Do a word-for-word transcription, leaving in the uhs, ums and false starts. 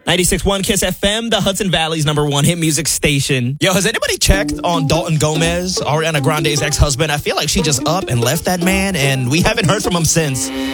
ninety-six point one Kiss F M, the Hudson Valley's number one hit music station. Yo, has anybody checked on Dalton Gomez, Ariana Grande's ex-husband? I feel like she just up and left that man, and we haven't heard from him since.